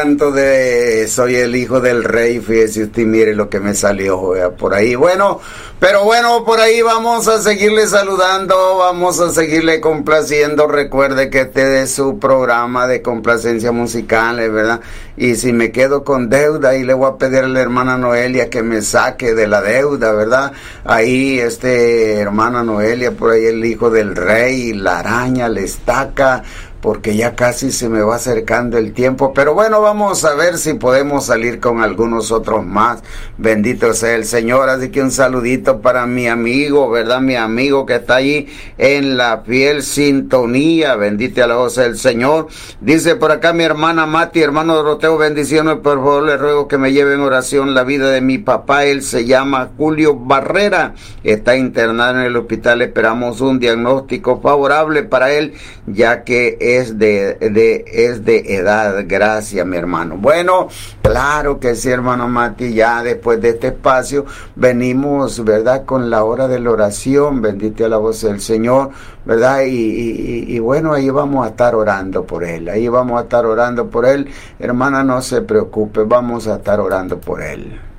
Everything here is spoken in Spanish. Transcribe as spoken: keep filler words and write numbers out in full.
Canto de Soy el hijo del rey, fíjese usted, mire lo que me salió ¿verdad? Por ahí. Bueno, pero bueno, por ahí vamos a seguirle saludando, vamos a seguirle complaciendo. Recuerde que este es su programa de complacencia musical, ¿verdad? Y si me quedo con deuda, ahí le voy a pedir a la hermana Noelia que me saque de la deuda, ¿verdad? Ahí, este, hermana Noelia, por ahí el hijo del rey, la araña, la estaca, porque ya casi se me va acercando el tiempo, pero bueno, vamos a ver si podemos salir con algunos otros más. Bendito sea el Señor. Así que un saludito para mi amigo, ¿verdad? Mi amigo que está allí en la fiel sintonía. Bendito a la voz del Señor. Dice por acá mi hermana Mati, hermano Doroteo, bendiciones, por favor le ruego que me lleve en oración la vida de mi papá. Él se llama Julio Barrera, está internado en el hospital, esperamos un diagnóstico favorable para él, ya que es de, de, es de edad. Gracias, mi hermano. Bueno, claro que sí, hermano Mati, ya después de este espacio venimos, ¿verdad?, con la hora de la oración. Bendito a la voz del Señor, ¿verdad? Y, y, y bueno, ahí vamos a estar orando por él, ahí vamos a estar orando por él. Hermana, no se preocupe, vamos a estar orando por él.